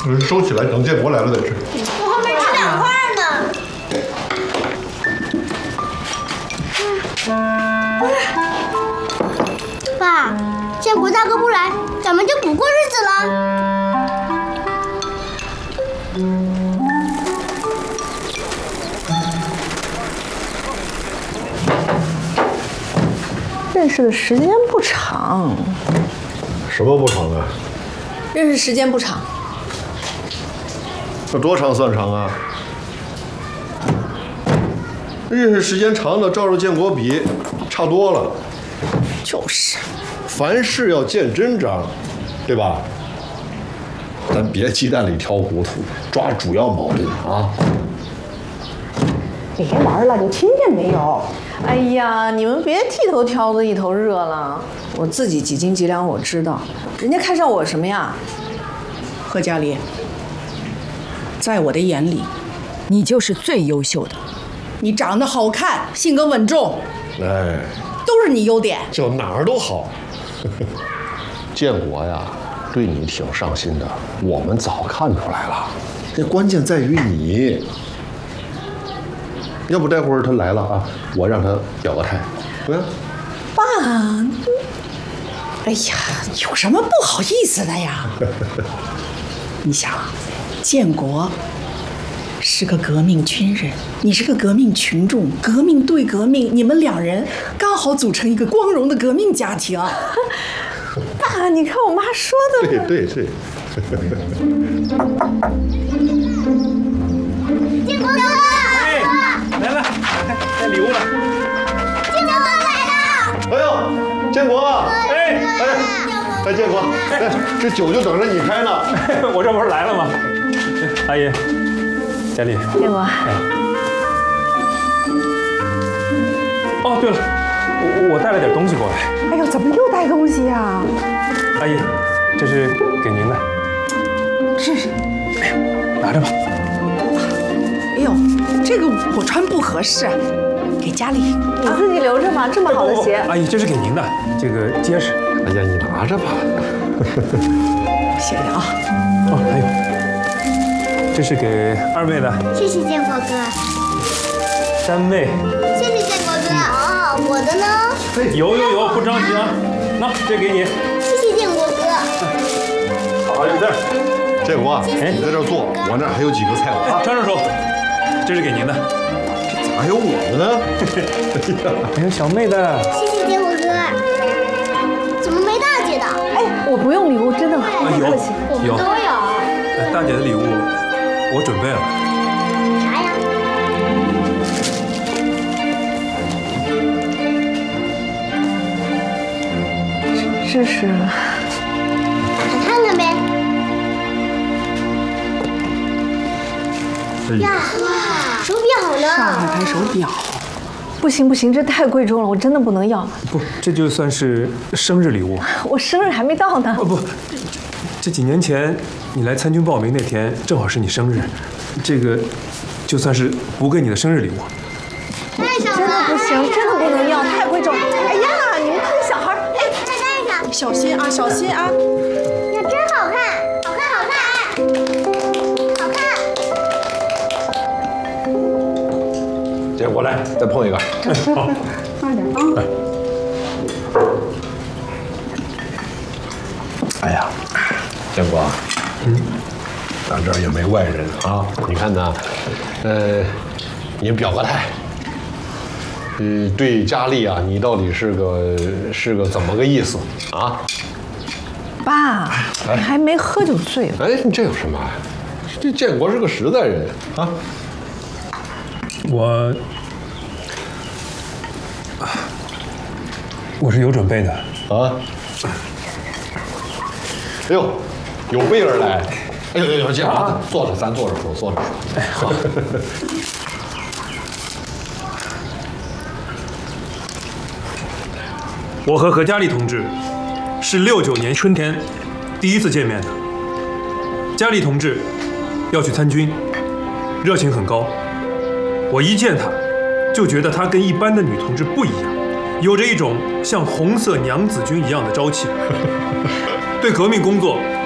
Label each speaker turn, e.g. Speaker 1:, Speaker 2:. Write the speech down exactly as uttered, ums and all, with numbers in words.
Speaker 1: 收起来，等建国来了再吃。
Speaker 2: 我还没吃两块呢。爸，建国大哥不来，咱们就不过日子了。
Speaker 3: 认识的时间不长。
Speaker 1: 什么不长啊？
Speaker 3: 认识时间不长。
Speaker 1: 那多长算长啊？认识时间长的，照着建国比，差多了。
Speaker 3: 就是，
Speaker 1: 凡事要见真章，对吧？咱别鸡蛋里挑骨头，抓主要矛盾啊！
Speaker 4: 别玩了，你听见没有？
Speaker 3: 哎呀，你们别剃头挑子一头热了。我自己几斤几两我知道，人家看上我什么呀？
Speaker 4: 贺佳丽，在我的眼里，
Speaker 5: 你就是最优秀的。
Speaker 4: 你长得好看，性格稳重，
Speaker 1: 哎，
Speaker 4: 都是你优点。
Speaker 1: 就哪儿都好。建国呀，对你挺上心的，我们早看出来了。这关键在于你。要不待会儿他来了啊，我让他表个态，怎么样？
Speaker 4: 爸，哎呀，有什么不好意思的呀？你想，建国是个革命军人，你是个革命群众，革命对革命，你们两人刚好组成一个光荣的革命家庭。
Speaker 3: 爸，你看我妈说的。
Speaker 1: 对对对。
Speaker 2: 建国哥。
Speaker 6: 来了，带礼物了。
Speaker 2: 建国来了！
Speaker 1: 哎呦，建国！哎哎哎，建国，哎，这酒就等着你开呢。
Speaker 6: 我这不是来了吗？阿姨，佳丽。
Speaker 3: 建国。
Speaker 6: 哎。哦，对了，我我带了点东西过来。
Speaker 4: 哎呦，怎么又带东西呀？
Speaker 6: 阿姨，这是给您的。
Speaker 4: 这是，
Speaker 6: 哎呀，拿着吧。
Speaker 4: 哎呦，这个我穿不合适，给佳丽。
Speaker 3: 你自己留着吧，这么好的鞋。
Speaker 6: 阿姨，这是给您的，这个结实。
Speaker 1: 哎呀，你拿着吧。
Speaker 4: 谢谢啊。
Speaker 6: 哦，还有，这是给二妹的。
Speaker 2: 谢谢建国哥。
Speaker 6: 三妹。
Speaker 2: 谢谢建国哥。哦，我的呢？
Speaker 6: 有有有，不着急啊。那这给你。
Speaker 2: 谢谢建国哥。
Speaker 6: 好，有这儿。
Speaker 1: 建国，哎，你在这儿坐，我那儿还有几个菜碗。
Speaker 6: 张着手，这是给您的。
Speaker 1: 这咋还有我的呢？
Speaker 6: 还有小妹的。
Speaker 2: 谢谢建国哥。怎么没大姐的？
Speaker 3: 哎，我不用礼物，真的，不客气。
Speaker 6: 有。
Speaker 2: 都有。
Speaker 6: 大姐的礼物我准备了。
Speaker 2: 啥呀？
Speaker 3: 这是。
Speaker 2: 我看看呗。呀，哇，手表呢？
Speaker 4: 上海牌手表。
Speaker 3: 不行不行，这太贵重了，我真的不能要。
Speaker 6: 不，这就算是生日礼物。
Speaker 3: 我生日还没到呢。
Speaker 6: 不不，这几年前你来参军报名那天，正好是你生日，这个就算是补给你的生日礼物。
Speaker 2: 戴上吧。
Speaker 3: 真的不行，真的不能要，太贵重。哎呀，你们看小孩，哎，
Speaker 2: 再戴上。
Speaker 4: 小心啊，小心啊！
Speaker 2: 呀，真好看，好看，好看，好看。
Speaker 1: 建国来，再碰一个。
Speaker 6: 好，
Speaker 4: 慢点啊。
Speaker 1: 哎呀，建国，嗯，咱这儿也没外人啊，你看呢，呃，你表个态。呃，对佳丽啊，你到底是个是个怎么个意思啊？
Speaker 3: 爸，你还没喝酒醉呢。
Speaker 1: 哎，你这有什么？这建国是个实在人啊。
Speaker 6: 我我是有准备的
Speaker 1: 啊。哎呦，有备而来。哎呦哎呦，建国，坐着，咱坐着说，坐着说。哎，好。
Speaker 6: 我和何佳丽同志是六九年春天第一次见面的。佳丽同志要去参军，热情很高。我一见她，就觉得她跟一般的女同志不一样，有着一种像红色娘子军一样的朝气。对革命工作